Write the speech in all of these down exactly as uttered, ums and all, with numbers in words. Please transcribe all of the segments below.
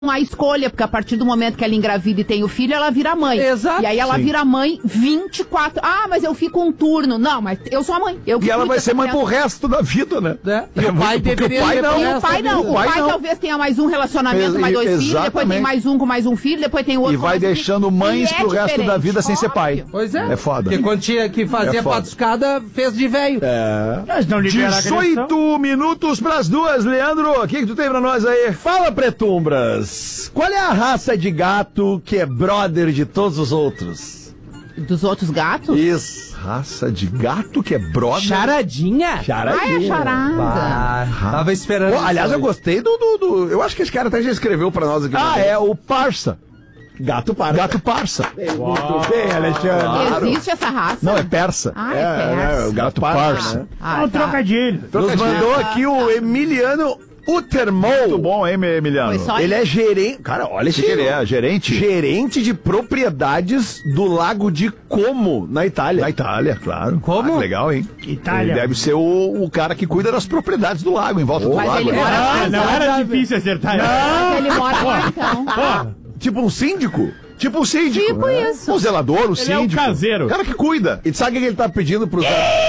a escolha, porque a partir do momento que ela engravida e tem o filho, ela vira mãe. Exato. E aí ela Sim. vira mãe vinte e quatro. Ah, mas eu fico um turno. Não, mas eu sou a mãe. Eu que E ela cuido vai dessa ser mãe criança. pro resto da vida, né? É. E o pai Porque deveria o pai não. ter E o pai não, o pai, pai não. talvez tenha mais um relacionamento, Ex- mais dois filhos, depois tem exatamente. mais um com mais um filho, depois tem outro E com vai mais um filho. deixando mães E é pro resto da diferente, vida sem ser pai. óbvio. Pois é. É foda. Porque quando tinha que fazer É a foda. patuscada, fez de velho. Mas não libera a agressão. dezoito minutos pras duas, Leandro. O que, que tu tem pra nós aí? Fala, pretumbras! Qual é a raça de gato que é brother de todos os outros? Dos outros gatos? Isso. Raça de gato que é brother. Charadinha. Charadinha. Ai, é charada. Ah, tava esperando. Pô, isso aliás, eu hoje. gostei do, do, do- Eu acho que esse cara até já escreveu pra nós aqui. Ah, é o parça. Gato para. Gato parça. Muito bem, Alexandre. Existe essa raça? Não, é persa. Ah, é, É, persa. é, o gato parça. parça. né? Ah, É um tá. trocadilho. Nos mandou aqui o Emiliano Utermol. Muito bom, hein, Emiliano? Foi só Ele é gerente. Cara, olha O esse que, que ele é? Gerente? Gerente de propriedades do Lago de Como, na Itália. Da Itália, claro. Como? Ah, legal, hein? Itália. Ele deve ser o, o cara que cuida das propriedades do lago, em volta do Mas lago. ele né? mora Ah, não era difícil acertar. Mas ele mora lá, então. Tipo um síndico. Tipo o síndico. Tipo né? isso. O zelador, o Ele é o síndico. caseiro. O cara que cuida. E sabe o que ele tá pedindo pros...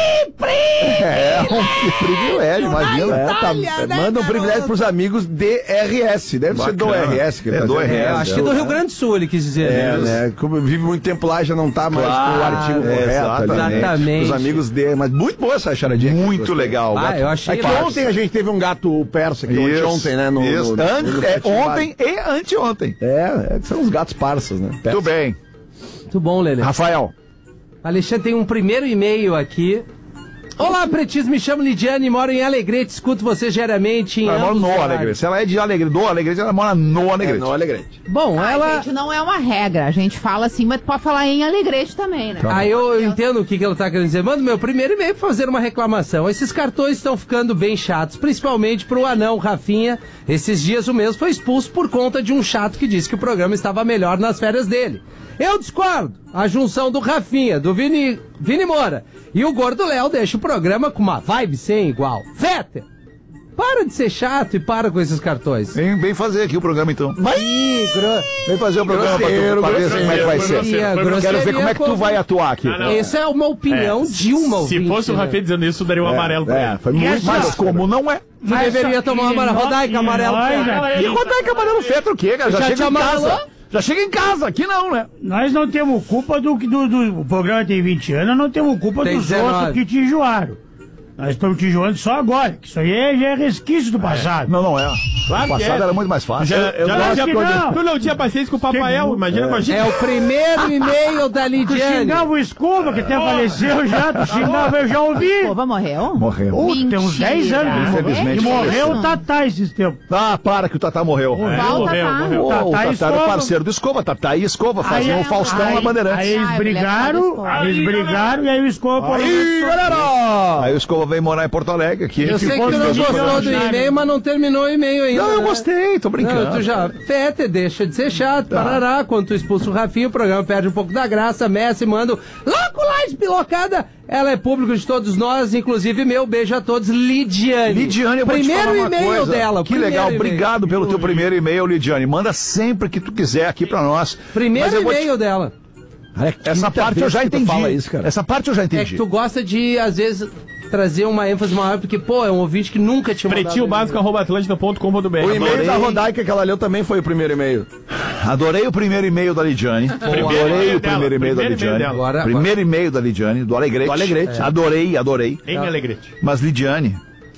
É, um privilégio, imagina. É, tá, manda um privilégio pros amigos D R S. Deve ser do Bacana. R S. Que ele É tá do dizendo. R S, É, acho que do Rio Grande do Sul ele quis dizer. É, né? né? Como vive muito tempo lá, já não tá mais Claro, com o artigo é, correto. exatamente. Exatamente. Os amigos D. Mas muito boa essa charadinha. aqui, Muito gostei. legal. Ah, gato. eu achei É que parça. ontem a gente teve um gato persa aqui, Isso, ontem, né? No, isso. no- Ante- no é, festival. ontem e anteontem. É, é, que são os gatos parças, né? Persa. Tudo bem. Muito bom, Lelê. Rafael. Alexandre tem um primeiro e-mail aqui. Olá, pretis, me chamo Lidiane, moro em Alegrete, escuto você diariamente em Ela mora ambos no os Alegrete. horários. Se ela é de Alegrete, do Alegrete, ela mora no É, Alegrete. no Alegrete. Bom, Ah, ela... gente, não é uma regra. A gente fala assim, mas pode falar em Alegrete também, né? Aí eu, eu entendo o que, que ela tá querendo dizer. Manda meu primeiro e-mail pra fazer uma reclamação. Esses cartões estão ficando bem chatos, principalmente pro anão Rafinha. Esses dias o mesmo foi expulso por conta de um chato que disse que o programa estava melhor nas férias dele. Eu discordo. A junção do Rafinha, do Vini, Vini Moura e o Gordo Léo deixa o programa com uma vibe sem igual. Fetter, para de ser chato e para com esses cartões. Vem, vem fazer aqui o programa, então. Ih, gro... Vem fazer o programa pra, tu, pra ver como é que vai ser. grosseiro, Quero ver grosseria, como é que tu pô. vai atuar aqui. Não, não. Essa é uma opinião de uma Se ouvinte, fosse o né? Rafinha dizendo isso, daria um amarelo pra É, ele. foi E muito essa- Mas como não é? Tu deveria tomar uma rodaica amarelo. Nós, Que aqui, quanto é que amarelo feto o quê, cara? Já, Já chega te em amarelou? casa. Já chega em casa, aqui não, né? nós não temos culpa do que do, do, o programa tem vinte anos, não temos culpa Tem dos dezenove. outros que te enjoaram. Nós estamos te enjoando só agora, que isso aí é, já é resquício do passado. Não, não é. Claro o que passado é. era muito mais fácil. Já, Eu- eu já, gosto já, que não. Tu não tinha paciência com o Papael, imagina com a gente. É o primeiro e-mail da Tu Lidiane. xingava o Escova, que até faleceu já, tu xingava, eu já ouvi. Pô, morreu? Morreu. Uh, tem uns Mentira. dez anos que ele morreu. Infelizmente, E morreu isso. o Tatá esses tempos. Ah, para que o Tatá morreu. É, Volta, morreu, tá? morreu. Ô, Tatá o Tatá era Escova. parceiro do Escova. Tatá e Escova faziam Aí- o Faustão aí- na Bandeirantes. Aí eles Ai, brigaram, mulher, aí eles brigaram e aí o Escova... Aí, galera! Aí o Escova veio morar em Porto Alegre aqui. Eu sei que ficou tu não no gostou do Dicionário. e-mail, mas não terminou o e-mail ainda. Não, eu né? gostei, tô brincando. Não, tu já. Fete, deixa de ser chato, parará. Quando tu expulsa o Rafinha, o programa perde um pouco da graça. Messi manda. Louco lá, espilocada! Ela é público de todos nós, inclusive meu. Beijo a todos, Lidiane. Lidiane, eu vou te Primeiro falar uma e-mail coisa. dela. Que primeiro legal, e-mail. obrigado pelo teu primeiro e-mail, Lidiane. Manda sempre que tu quiser aqui pra nós. Primeiro Mas eu vou te- e-mail dela. Essa parte eu já entendi. Fala isso, cara. Essa parte eu já É entendi. que tu gosta de, às vezes, trazer uma ênfase maior, porque, pô, é um ouvinte que nunca tinha mandado Pretinho básico, arroba atlântida ponto com ponto br. O e-mail Adorei. da Rodaica que ela leu também foi o primeiro e-mail. Adorei o primeiro e-mail da Lidiane. Primeiro Adorei e-mail o primeiro dela, e-mail da primeiro Lidiane. e-mail dela. Agora- Primeiro e-mail da Lidiane, do Alegrete. Do Alegrete. Adorei, adorei. Em Alegrete. Mas, Lidiane,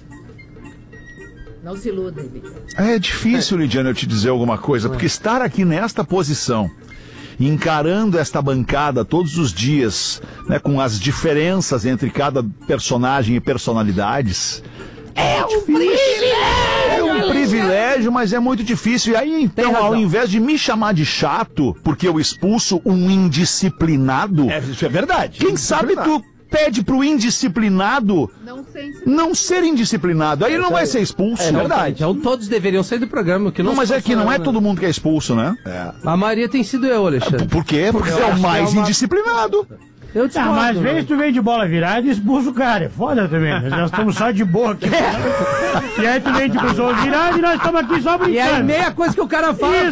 Não se iludem, Vitor. é difícil, Lidiane, eu te dizer alguma coisa, porque estar aqui nesta posição, encarando esta bancada todos os dias, né, com as diferenças entre cada personagem e personalidades, é um privilégio! É um privilégio, mas é muito difícil. E aí, então, razão. ao invés de me chamar de chato, porque eu expulso um indisciplinado, É, isso é verdade. quem sabe tu pede pro indisciplinado Não sei se... não ser indisciplinado. Aí ele não vai ser expulso. É verdade. Então todos deveriam sair do programa. Que não, Não, mas é que não é funciona. todo mundo que é expulso, né? A maioria tem sido eu, Alexandre. Por quê? Porque Eu é acho o que mais é uma- indisciplinado. Eu Ah, discordo. mas às vezes tu vem de bola virada e expulsa o cara. É foda também. Nós já estamos só de boa aqui. E aí tu vem de bola virada e nós estamos aqui só brincando. E aí, meia coisa que o cara fala,